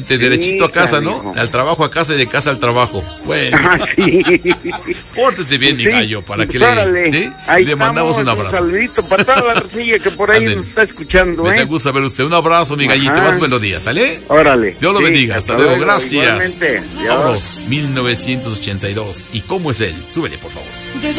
Vente derechito a casa, ¿no? Al trabajo a casa y de casa al trabajo. Bueno. Sí. Pórtese bien, mi gallo, para que Órale. ¿sí? Ahí Le mandamos un abrazo. Un saludito para toda la arcilla que por ahí nos está escuchando, Me gusta ver usted. Un abrazo, mi gallito. Más buenos días, ¿sale? Órale. Dios lo bendiga. Hasta luego. Gracias. Igualmente. Vámonos. 1982. ¿Y cómo es él? Súbele, por favor.